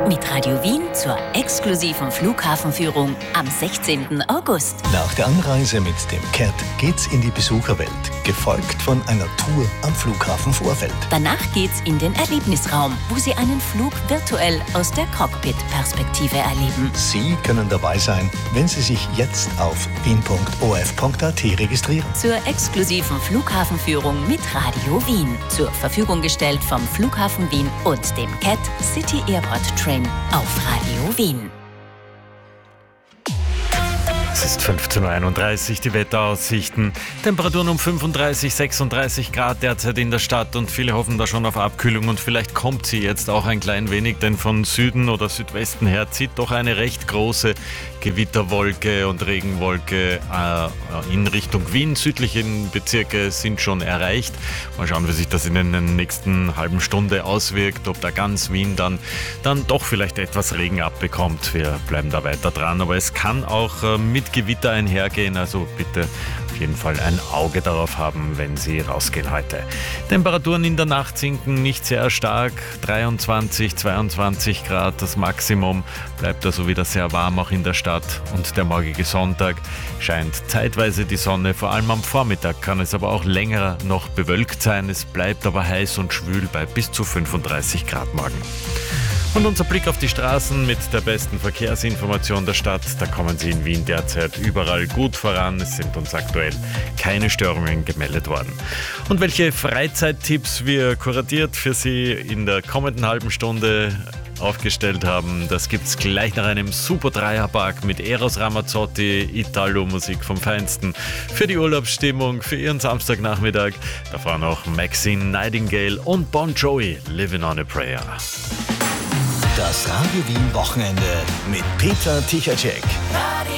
mit Radio Wien zur exklusiven Flughafenführung am 16. August. Nach der Anreise mit dem CAT geht's in die Besucherwelt, gefolgt von einer Tour am Flughafen Vorfeld. Danach geht's in den Erlebnisraum, wo Sie einen Flug virtuell aus der Cockpit-Perspektive erleben. Sie können dabei sein, wenn Sie sich jetzt auf wien.of.at registrieren. Zur exklusiven Flughafenführung mit Radio Wien. Zur Verfügung gestellt vom Flughafen Wien und dem CAT City Airport Train auf Radio Wien. Es ist 15.31 Uhr, die Wetteraussichten. Temperaturen um 35, 36 Grad derzeit in der Stadt und viele hoffen da schon auf Abkühlung und vielleicht kommt sie jetzt auch ein klein wenig, denn von Süden oder Südwesten her zieht doch eine recht große Gewitterwolke und Regenwolke in Richtung Wien. Südlichen Bezirke sind schon erreicht. Mal schauen, wie sich das in der nächsten halben Stunde auswirkt, ob da ganz Wien dann doch vielleicht etwas Regen abbekommt. Wir bleiben da weiter dran, aber es kann auch mit Gewitter einhergehen, also bitte auf jeden Fall ein Auge darauf haben, wenn Sie rausgehen heute. Temperaturen in der Nacht sinken nicht sehr stark, 23, 22 Grad das Maximum, bleibt also wieder sehr warm auch in der Stadt und der morgige Sonntag scheint zeitweise die Sonne, vor allem am Vormittag kann es aber auch länger noch bewölkt sein, es bleibt aber heiß und schwül bei bis zu 35 Grad morgen. Und unser Blick auf die Straßen mit der besten Verkehrsinformation der Stadt. Da kommen Sie in Wien derzeit überall gut voran. Es sind uns aktuell keine Störungen gemeldet worden. Und welche Freizeittipps wir kuratiert für Sie in der kommenden halben Stunde aufgestellt haben, das gibt's gleich nach einem super Dreierpark mit Eros Ramazzotti, Italo-Musik vom Feinsten. Für die Urlaubsstimmung, für Ihren Samstagnachmittag. Davor noch Maxine Nightingale und Bon Jovi, Living on a Prayer. Das Radio Wien Wochenende mit Peter Tichacek.